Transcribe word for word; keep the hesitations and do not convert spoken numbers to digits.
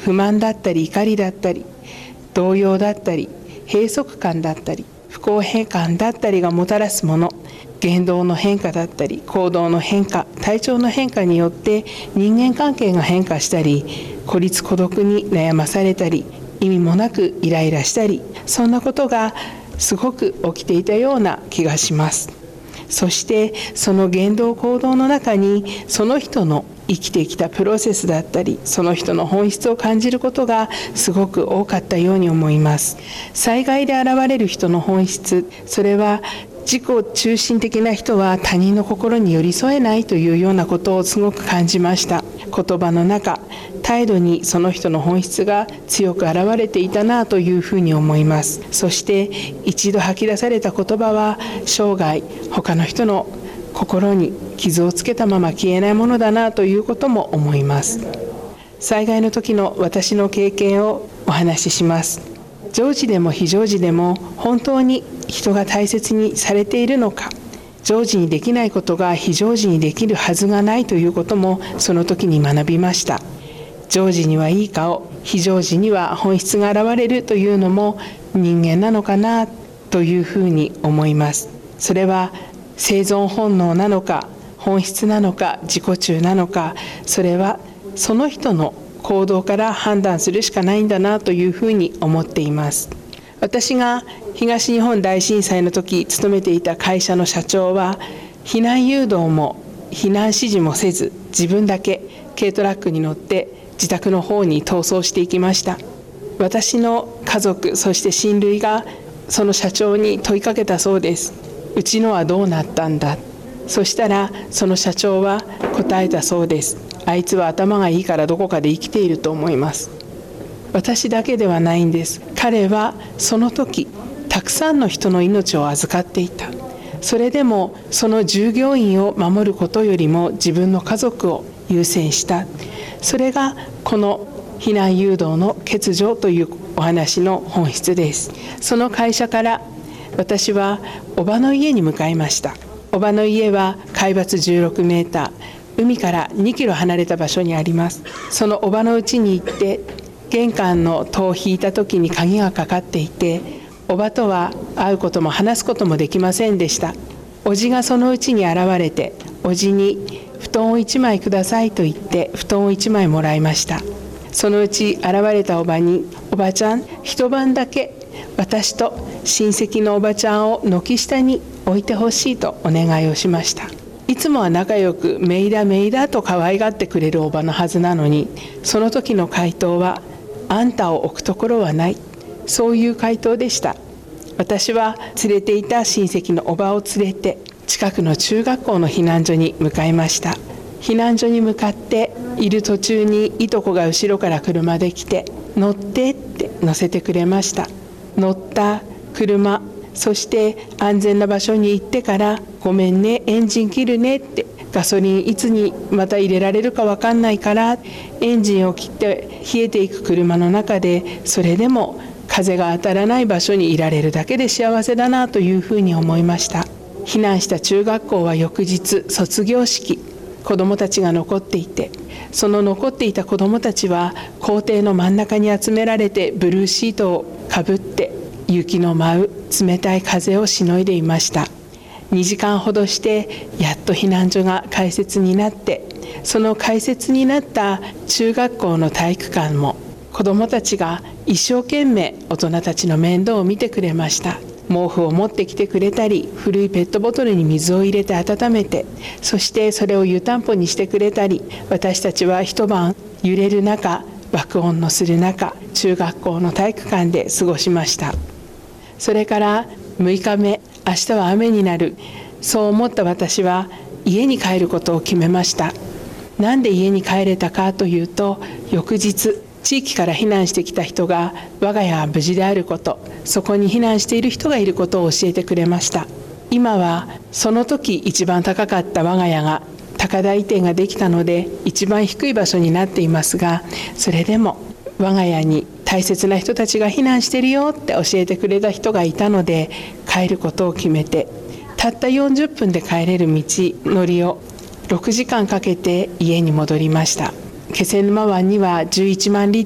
不満だったり怒りだったり動揺だったり閉塞感だったり不公平感だったりがもたらすもの、言動の変化だったり行動の変化、体調の変化によって人間関係が変化したり、孤立孤独に悩まされたり、意味もなくイライラしたり、そんなことがすごく起きていたような気がします。そしてその言動行動の中にその人の生きてきたプロセスだったり、その人の本質を感じることがすごく多かったように思います。災害で現れる人の本質、それは自己中心的な人は他人の心に寄り添えないというようなことをすごく感じました。言葉の中、態度にその人の本質が強く現れていたなというふうに思います。そして一度吐き出された言葉は生涯他の人の心に傷をつけたまま消えないものだなということも思います。災害の時の私の経験をお話しします。常時でも非常時でも本当に人が大切にされているのか、常時にできないことが非常時にできるはずがないということもその時に学びました。常時にはいい顔、非常時には本質が現れるというのも人間なのかなというふうに思います。それは生存本能なのか、本質なのか、自己中なのか、それはその人の行動から判断するしかないんだなというふうに思っています。私が東日本大震災の時勤めていた会社の社長は、避難誘導も避難指示もせず、自分だけ軽トラックに乗って自宅の方に逃走していきました。私の家族、そして親類がその社長に問いかけたそうです。うちのはどうなったんだ。そしたらその社長は答えたそうです。あいつは頭がいいからどこかで生きていると思います。私だけではないんです。彼はその時たくさんの人の命を預かっていた。それでもその従業員を守ることよりも自分の家族を優先した。それがこの避難誘導の欠如というお話の本質です。その会社から私は叔母の家に向かいました。叔母の家は海抜じゅうろくメーター、海からにキロ離れた場所にあります。その叔母の家に行って玄関の戸を引いた時に鍵がかかっていて、叔母とは会うことも話すこともできませんでした。叔父がそのうちに現れて、叔父に布団をいちまいくださいと言って布団をいちまいもらいました。そのうち現れた叔母に、おばちゃん、一晩だけ私と親戚のおばちゃんを軒下に置いてほしいとお願いをしました。いつもは仲良くめいだめいだと可愛がってくれるおばのはずなのに、その時の回答は、あんたを置くところはない、そういう回答でした。私は連れていた親戚のおばを連れて近くの中学校の避難所に向かいました。避難所に向かっている途中にいとこが後ろから車で来て、乗ってって乗せてくれました。乗った車、そして安全な場所に行ってから、ごめんね、エンジン切るねって、ガソリンいつにまた入れられるか分かんないからエンジンを切って冷えていく車の中で、それでも風が当たらない場所にいられるだけで幸せだなというふうに思いました。避難した中学校は翌日卒業式、子どもたちが残っていて、その残っていた子どもたちは校庭の真ん中に集められて、ブルーシートをかぶって雪の舞う冷たい風をしのいでいました。にじかんほどしてやっと避難所が開設になって、その開設になった中学校の体育館も子どもたちが一生懸命大人たちの面倒を見てくれました。毛布を持ってきてくれたり、古いペットボトルに水を入れて温めて、そしてそれを湯たんぽにしてくれたり、私たちは一晩揺れる中、爆音のする中、中学校の体育館で過ごしました。それからむいかめ、明日は雨になる、そう思った私は家に帰ることを決めました。なんで家に帰れたかというと、翌日地域から避難してきた人が我が家は無事であること、そこに避難している人がいることを教えてくれました。今はその時一番高かった我が家が高台移転ができたので一番低い場所になっていますが、それでも我が家に大切な人たちが避難してるよって教えてくれた人がいたので、帰ることを決めて、たったよんじゅっぷんで帰れる道のりをろくじかんかけて家に戻りました。気仙沼湾にはじゅういちまんリッ